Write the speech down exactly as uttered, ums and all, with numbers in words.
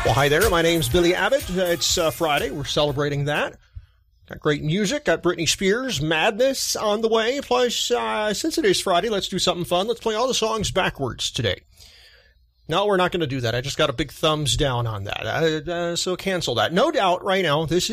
Well, hi there. My name's Billy Abbott. Uh, It's uh, Friday. We're celebrating that. Got great music. Got Britney Spears, Madness on the way. Plus, uh, since it is Friday, let's do something fun. Let's play all the songs backwards today. No, we're not going to do that. I just got a big thumbs down on that. Uh, uh, so cancel that. No doubt right now, this